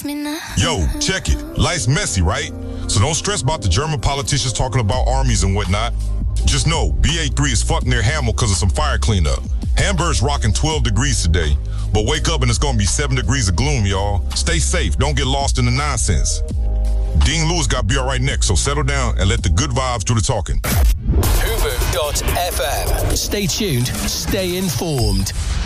Yo, check it. Life's messy, right? So don't stress about the German politicians talking about armies and whatnot. Just know, BA3 is fucked near Hamel because of some fire cleanup. Hamburg's rocking 12 degrees today, but wake up and it's gonna be 7 degrees of gloom, y'all. Stay safe, don't get lost in the nonsense. Dean Lewis got Be Alright next, so settle down and let the good vibes do the talking. Hoover.fm. Stay tuned, stay informed.